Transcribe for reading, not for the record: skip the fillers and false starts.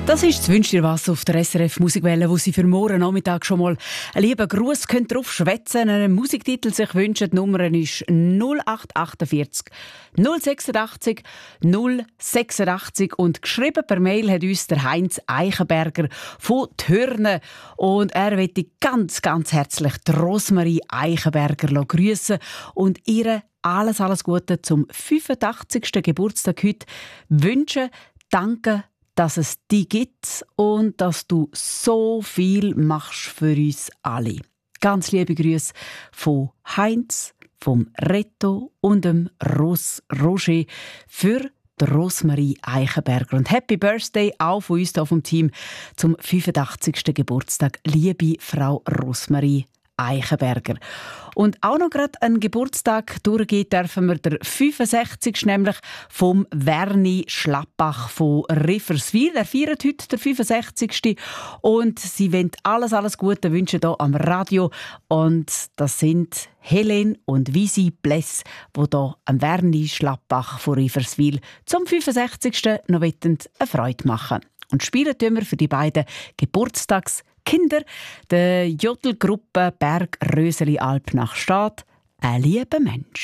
Das ist das «Wünsch dir was» auf der SRF Musikwelle, wo Sie für morgen Nachmittag schon mal einen lieben Gruß drauf schwätzen, einen Musiktitel sich wünschen. Die Nummer ist 0848 086 086 und geschrieben per Mail hat uns der Heinz Eichenberger von Thürnen und er möchte ganz, ganz herzlich die Rosmarie Eichenberger grüßen und ihr alles Gute zum 85. Geburtstag heute wünschen. Danke, dass es dich gibt und dass du so viel machst für uns alle. Ganz liebe Grüße von Heinz, vom Reto und dem Roger für die Rosmarie Eichenberger. Und Happy Birthday auch von uns hier vom Team zum 85. Geburtstag, liebe Frau Rosmarie Eichenberger. Und auch noch gerade einen Geburtstag durchgehen dürfen wir der 65. nämlich vom Werni Schlappach von Riverswil. Er feiert heute der 65. Und sie wollen alles Gute wünschen hier am Radio. Und das sind Helene und Visi Bless, die hier am Werni Schlappach von Riverswil zum 65. noch eine Freude machen. Und spielen tun wir für die beiden Geburtstagskinder der Jodelgruppe Berg Röseli Alp nach Stadt «Ein lieber Mensch».